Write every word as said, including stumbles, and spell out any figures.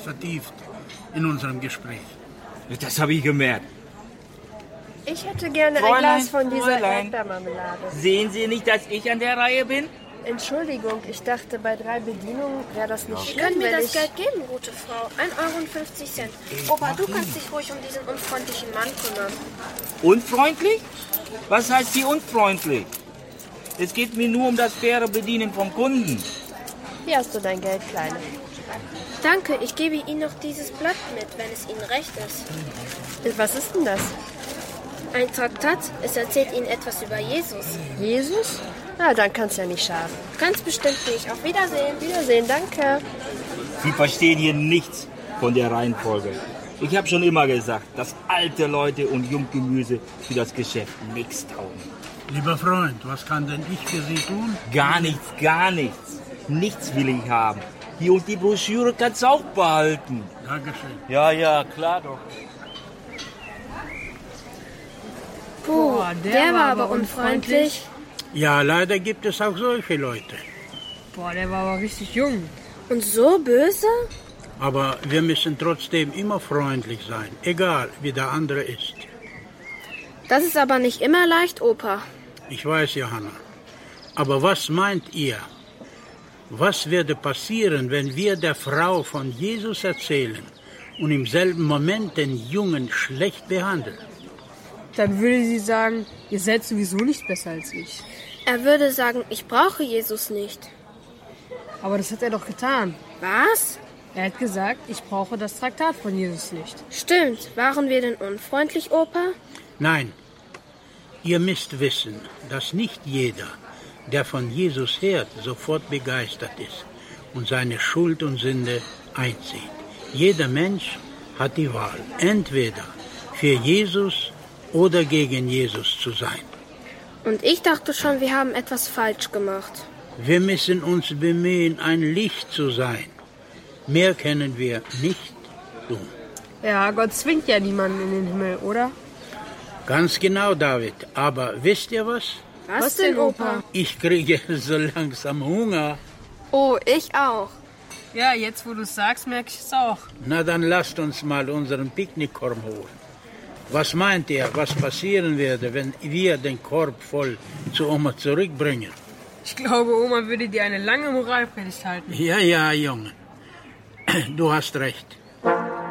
vertieft in unserem Gespräch. Das habe ich gemerkt. Ich hätte gerne Fräulein, ein Glas von dieser Fräulein. Erdbeermarmelade. Sehen Sie nicht, dass ich an der Reihe bin? Entschuldigung, ich dachte, bei drei Bedienungen wäre das nicht Sie schlimm, können mir wenn das ich... Geld geben, gute Frau. ein Euro und fünfzig Cent. Opa, du kannst dich ruhig um diesen unfreundlichen Mann kümmern. Unfreundlich? Was heißt hier unfreundlich? Es geht mir nur um das faire Bedienen vom Kunden. Hier hast du dein Geld, Kleine. Danke, ich gebe Ihnen noch dieses Blatt mit, wenn es Ihnen recht ist. Was ist denn das? Ein Traktat, es erzählt Ihnen etwas über Jesus. Jesus? Na, dann kann's ja nicht schaden. Ganz bestimmt nicht. Auf Wiedersehen. Wiedersehen, danke. Sie verstehen hier nichts von der Reihenfolge. Ich habe schon immer gesagt, dass alte Leute und Junggemüse für das Geschäft nichts taugen. Lieber Freund, was kann denn ich für Sie tun? Gar nichts, gar nichts. Nichts will ich haben. Hier und die Broschüre kannst du auch behalten. Dankeschön. Ja, ja, klar doch. Puh, der, der war aber unfreundlich. Ja, leider gibt es auch solche Leute. Boah, der war aber richtig jung. Und so böse? Aber wir müssen trotzdem immer freundlich sein, egal wie der andere ist. Das ist aber nicht immer leicht, Opa. Ich weiß, Johanna. Aber was meint ihr? Was würde passieren, wenn wir der Frau von Jesus erzählen und im selben Moment den Jungen schlecht behandeln? Dann würde sie sagen, ihr seid sowieso nicht besser als ich. Er würde sagen, ich brauche Jesus nicht. Aber das hat er doch getan. Was? Er hat gesagt, ich brauche das Traktat von Jesus nicht. Stimmt. Waren wir denn unfreundlich, Opa? Nein. Ihr müsst wissen, dass nicht jeder, der von Jesus hört, sofort begeistert ist und seine Schuld und Sünde einsieht. Jeder Mensch hat die Wahl, entweder für Jesus oder gegen Jesus zu sein. Und ich dachte schon, wir haben etwas falsch gemacht. Wir müssen uns bemühen, ein Licht zu sein. Mehr können wir nicht tun. Ja, Gott zwingt ja niemanden in den Himmel, oder? Ganz genau, David. Aber wisst ihr was? Was, was denn, Opa? Ich kriege so langsam Hunger. Oh, ich auch. Ja, jetzt wo du es sagst, merke ich es auch. Na, dann lasst uns mal unseren Picknickkorb holen. Was meint ihr, was passieren würde, wenn wir den Korb voll zu Oma zurückbringen? Ich glaube, Oma würde dir eine lange Moralpredigt halten. Ja, ja, Junge. Du hast recht.